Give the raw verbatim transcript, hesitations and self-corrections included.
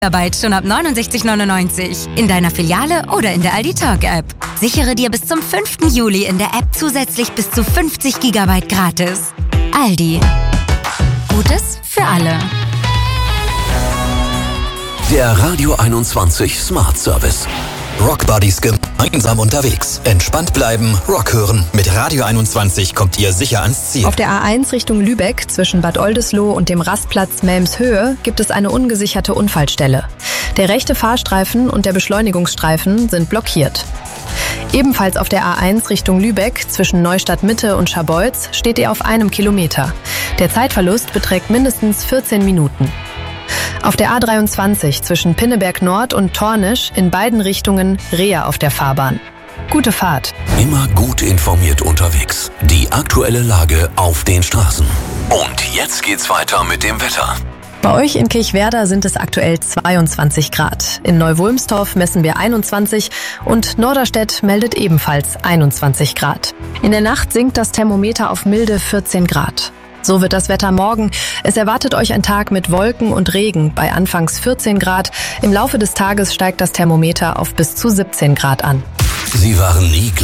Gigabyte schon ab neunundsechzig neunundneunzig. In deiner Filiale oder in der Aldi Talk App. Sichere dir bis zum fünften Juli in der App zusätzlich bis zu fünfzig Gigabyte gratis. Aldi. Gutes für alle. Der Radio einundzwanzig Smart Service. Rock Buddies gemeinsam unterwegs. Entspannt bleiben, Rock hören. Mit Radio einundzwanzig kommt ihr sicher ans Ziel. Auf der A eins Richtung Lübeck zwischen Bad Oldesloe und dem Rastplatz Melmshöhe gibt es eine ungesicherte Unfallstelle. Der rechte Fahrstreifen und der Beschleunigungsstreifen sind blockiert. Ebenfalls auf der A eins Richtung Lübeck zwischen Neustadt Mitte und Scharbeutz steht ihr auf einem Kilometer. Der Zeitverlust beträgt mindestens vierzehn Minuten. Auf der A dreiundzwanzig zwischen Pinneberg Nord und Tornisch in beiden Richtungen Reha auf der Fahrbahn. Gute Fahrt. Immer gut informiert unterwegs. Die aktuelle Lage auf den Straßen. Und jetzt geht's weiter mit dem Wetter. Bei euch in Kirchwerder sind es aktuell zweiundzwanzig Grad. In Neu-Wulmstorf messen wir einundzwanzig und Norderstedt meldet ebenfalls einundzwanzig Grad. In der Nacht sinkt das Thermometer auf milde vierzehn Grad. So wird das Wetter morgen. Es erwartet euch ein Tag mit Wolken und Regen bei anfangs vierzehn Grad. Im Laufe des Tages steigt das Thermometer auf bis zu siebzehn Grad an. Sie waren nie